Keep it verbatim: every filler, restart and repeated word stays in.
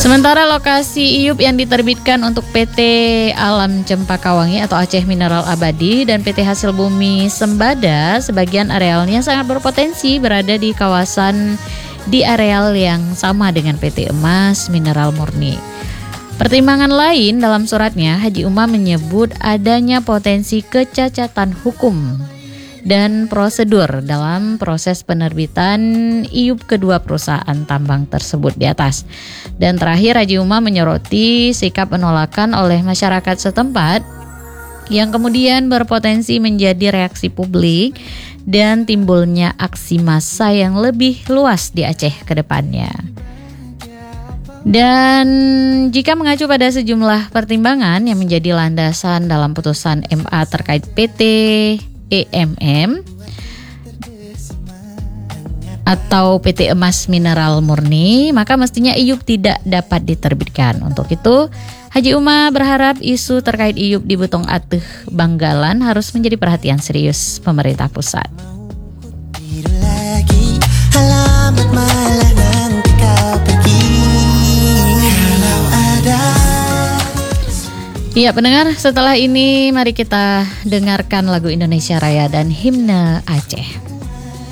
Sementara lokasi I U P yang diterbitkan untuk P T Alam Cempakawangi atau Aceh Mineral Abadi dan P T Hasil Bumi Sembada, sebagian arealnya sangat berpotensi berada di kawasan di areal yang sama dengan P T Emas Mineral Murni. Pertimbangan lain dalam suratnya, Haji Umar menyebut adanya potensi kecacatan hukum dan prosedur dalam proses penerbitan I U P kedua perusahaan tambang tersebut di atas. Dan terakhir, Haji Umar menyoroti sikap penolakan oleh masyarakat setempat yang kemudian berpotensi menjadi reaksi publik dan timbulnya aksi massa yang lebih luas di Aceh ke depannya. Dan jika mengacu pada sejumlah pertimbangan yang menjadi landasan dalam putusan M A terkait P T E M M atau P T Emas Mineral Murni, maka mestinya I U P tidak dapat diterbitkan. Untuk itu, Haji Umar berharap isu terkait I U P di Butong Atuh Banggalan harus menjadi perhatian serius pemerintah pusat. Iya pendengar, setelah ini mari kita dengarkan lagu Indonesia Raya dan himne Aceh.